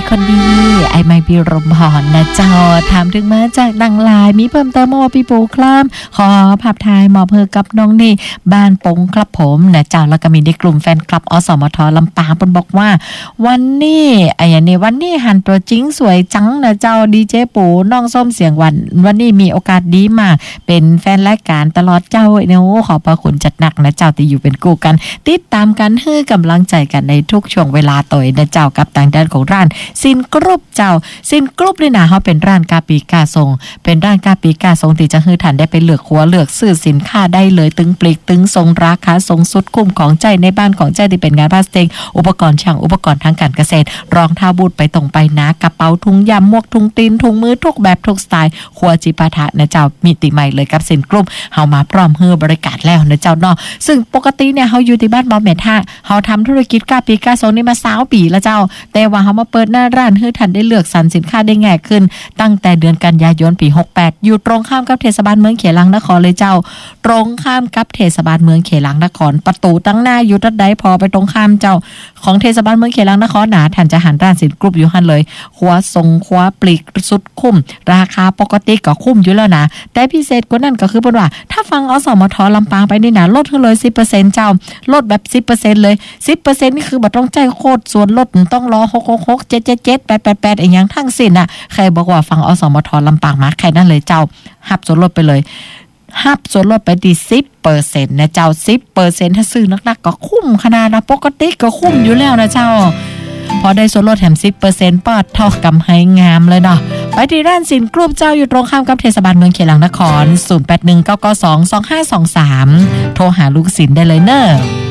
คนดีไอไม่พิรมพรนะเจ้าถามถึงมาจากดังลายมีเพิ่มเติมมาว่าพี่ปูคลามขอภาพถ่ายหมอบเฮอกับน้องนี่บ้านปงครับผมนะเจ้าแล้วก็มีในกลุ่มแฟนคลับอสมทลำปางเพิ่นบอกว่าวันนี้วันนี้หันตัวจริงสวยจังนะเจ้าดีเจปูน้องส้มเสียงวันนี้มีโอกาสดีมากเป็นแฟนรายการตลอดเจ้าเนี่ยขอบพระคุณจัดหนักนะเจ้าที่อยู่เป็นกูกันติดตามกันให้กำลังใจกันในทุกช่วงเวลาต่อยนะเจ้ากับต่างด้านของร้านซินกรุ๊ปเจ้าซินกรุ๊ปนี่นะเขาเป็นร้านกาปีกาทรงเป็นร้านกาปีกาทรงที่จะให้ท่านได้ไปเลือกหัวเลือกซื้อสินค้าได้เลยตึงปลีกตึงทรงราคาทรงสุดคุ้มของใจในบ้านของใจที่เป็นงานพลาสติกอุปกรณ์ช่างอุปกรณ์ทางการเกษตรรองเท้าบูทไปตรงไปนะกระเป๋าถุงยำหมวกถุงตีนถุงมือทุกแบบทุกสไตล์ครัวจิปาถะนะเจ้ามิติใหม่เลยกับซินกรุ๊ปเฮามาพร้อมเฮอบริการแล้วนะเจ้าเนาะซึ่งปกติเนี่ยเฮาอยู่ที่บ้านบ่แม่นท่าเฮาทำธุรกิจกาปีกาทรงนี่มา20ปีแล้วเจ้าแต่ว่าเฮามาเปิดหน้าร้านให้ท่านได้เลือกสรรสินค้าได้ง่ายขึ้นตั้งแต่เดือนกันยายนปี68อยู่ตรงข้ามกับเทศบาลเมืองเขลังนครเลยเจ้าตรงข้ามกับเทศบาลเมืองเขลังนครประตูตั้งหน้าอยู่ตัดใดพอไปตรงข้ามเจ้าของเทศบาลเมืองเขลังนครหนาท่านจะหันร้านสินกรุ๊ปอยู่หั่นเลยครัวทรงครัวปลีกสุดคุ้มราคาปกติก็คุ้มอยู่แล้วนะแต่พิเศษกว่านั้นก็คือเพิ่นว่าถ้าฟังอสมทลำปางไปนี่นะลดให้เลย 10% เจ้าลดแบบ 10% เลย 10% นี่คือบ่ต้องจ่ายโคตรส่วนลดต้องรอ666 777 888อีกอย่างทั้งสิ้นน่ะใครบอกว่าฟังอสมทลำปางมาใครนั่นเลยเจ้าหับส่วนลดไปเลยหับส่วนลดไปที่ 10% นะเจ้า 10% ถ้าซื้อนักๆก็คุ้มขนาดนะปกติก็คุ้มอยู่แล้วนะเจ้าพอได้ส่วนลดแถม 10% ปอดเท่ากำไห้งามเลยเนาะไปที่ร้านสินกรุ๊ปเจ้าอยู่ตรงข้ามกับเทศบาลเมืองเขลังนคร 0819922523 โทรหาลูกสินได้เลยเนอะ